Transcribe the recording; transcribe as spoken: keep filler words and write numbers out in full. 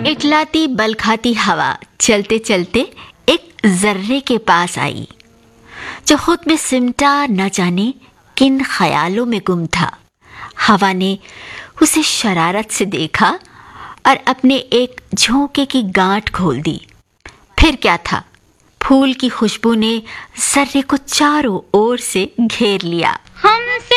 इटलाती बलखाती हवा चलते चलते एक जर्रे के पास आई, जो खुद में सिमटा न जाने किन ख्यालों में गुम था। हवा ने उसे शरारत से देखा और अपने एक झोंके की गांठ खोल दी। फिर क्या था, फूल की खुशबू ने जर्रे को चारों ओर से घेर लिया। हमसे